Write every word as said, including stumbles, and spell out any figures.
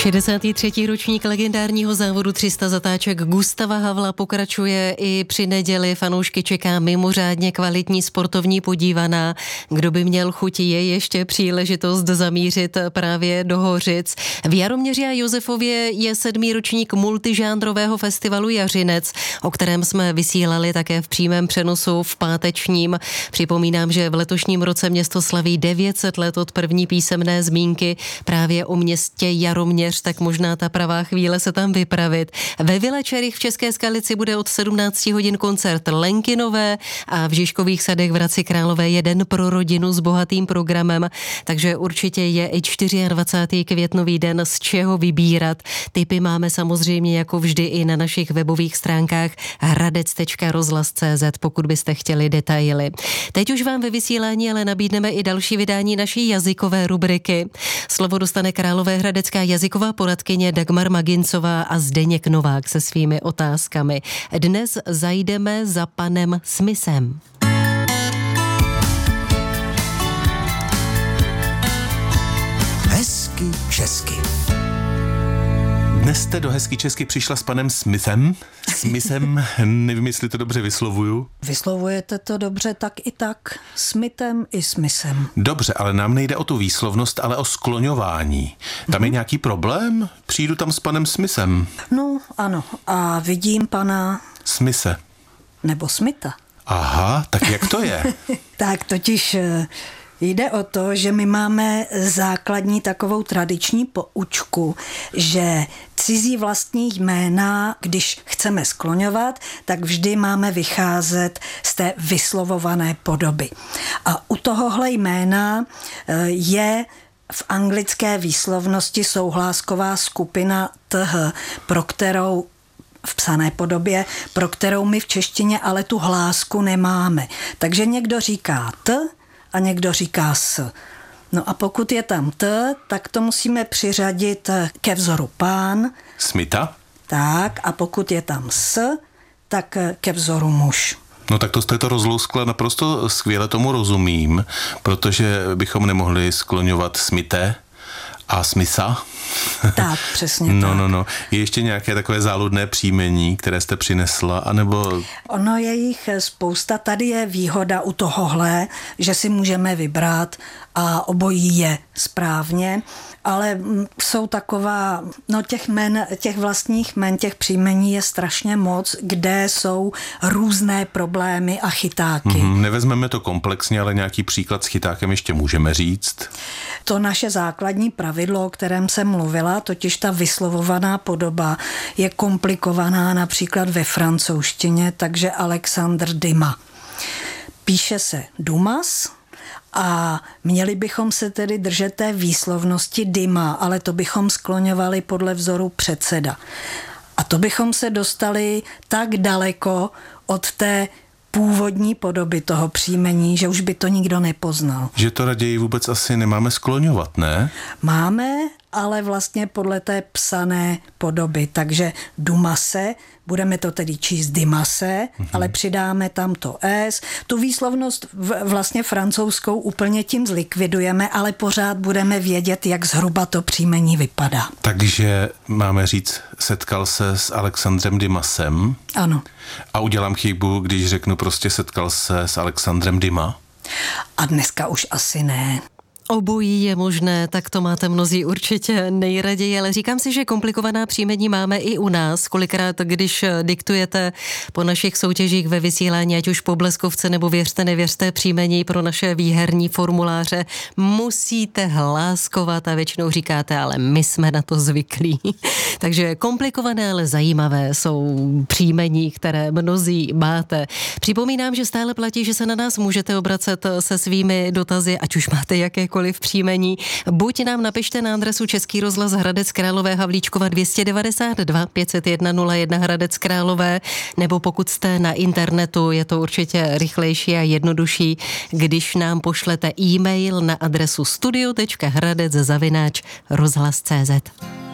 šedesátý třetí ročník legendárního závodu tři sta zatáček Gustava Havla pokračuje i při neděli. Fanoušky čeká mimořádně kvalitní sportovní podívaná. Kdo by měl chuť, je ještě příležitost zamířit právě do Hořic. V Jaroměři a Josefově je sedmý ročník multižánrového festivalu Jařinec, o kterém jsme vysílali také v přímém přenosu v pátečním. Připomínám, že v letošním roce město slaví devět set let od první písemné zmínky právě o městě Jaroměř, tak možná ta pravá chvíle se tam vypravit. Ve Vylečerích v České Skalici bude od sedmnácti hodin koncert Lenky Nové a v Žižkových sadech v Hradci Králové jeden pro rodinu s bohatým programem, takže určitě je i dvacátého čtvrtého květnový den z čeho vybírat. Tipy máme samozřejmě jako vždy i na našich webových stránkách hradec tečka rozhlas tečka cé zet, pokud byste chtěli detaily. Teď už vám ve vysílání ale nabídneme i další vydání naší jazykové rubriky. Slovo dostane královéhradecká jazyková poradkyně Dagmar Magincová a Zdeněk Novák se svými otázkami. Dnes zajdeme za panem Smithem. Hezky česky. Dnes jste do Hezky česky přišla s panem Smithem. Smithem, nevím, jestli to dobře vyslovuju. Vyslovujete to dobře tak i tak. Smithem i Smithem. Dobře, ale nám nejde o tu výslovnost, ale o skloňování. Tam mm-hmm. je nějaký problém? Přijdu tam s panem Smithem. No, ano. A vidím pana... Smithe. Nebo Smitha. Aha, tak jak to je? Tak totiž... Jde o to, že my máme základní takovou tradiční poučku, že cizí vlastní jména, když chceme skloňovat, tak vždy máme vycházet z té vyslovované podoby. A u tohohle jména je v anglické výslovnosti souhlásková skupina T H, pro kterou v psané podobě, pro kterou my v češtině ale tu hlásku nemáme. Takže někdo říká T, a někdo říká S. No a pokud je tam T, tak to musíme přiřadit ke vzoru pán. Smitha. Tak, a pokud je tam S, tak ke vzoru muž. No tak to jste to rozlouskla naprosto skvěle, tomu rozumím, protože bychom nemohli skloňovat Smithe a Smitha. Tak, přesně no, tak. No, no, Je ještě nějaké takové záludné příjmení, které jste přinesla, anebo... Ono je jich spousta. Tady je výhoda u tohohle, že si můžeme vybrat a obojí je správně, ale jsou taková, no těch men, těch vlastních men, těch příjmení je strašně moc, kde jsou různé problémy a chytáky. Mm, nevezmeme to komplexně, ale nějaký příklad s chytákem ještě můžeme říct. To naše základní pravidlo, o kterém jsem mluvila, totiž ta vyslovovaná podoba je komplikovaná například ve francouzštině, takže Alexandre Dumas. Píše se Dumas a měli bychom se tedy držet té výslovnosti Dumas, ale to bychom skloňovali podle vzoru předseda. A to bychom se dostali tak daleko od té původní podoby toho příjmení, že už by to nikdo nepoznal. Že to raději vůbec asi nemáme skloňovat, ne? Máme, ale vlastně podle té psané podoby. Takže Dumase, budeme to tedy číst Dimase, mm-hmm. ale přidáme tam to S. Tu výslovnost vlastně francouzskou úplně tím zlikvidujeme, ale pořád budeme vědět, jak zhruba to příjmení vypadá. Takže máme říct, setkal se s Alexandrem Dumasem. Ano. A udělám chybu, když řeknu prostě setkal se s Alexandrem Dumas? A dneska už asi ne. Obojí je možné, tak to máte mnozí určitě nejraději, ale říkám si, že komplikovaná příjmení máme i u nás. Kolikrát, když diktujete po našich soutěžích ve vysílání, ať už po bleskovce nebo věřte, nevěřte příjmení pro naše výherní formuláře, musíte hláskovat a většinou říkáte, ale my jsme na to zvyklí. Takže komplikované, ale zajímavé jsou příjmení, které mnozí máte. Připomínám, že stále platí, že se na nás můžete obracet se svými dotazy, ať už máte jakékoliv v příjmení. Buď nám napište na adresu Český rozhlas Hradec Králové Havlíčkova dvě stě devadesát dva pět set jedna nula jedna Hradec Králové, nebo pokud jste na internetu, je to určitě rychlejší a jednodušší, když nám pošlete e-mail na adresu studio tečka hradec zavináč rozhlas tečka cé zet.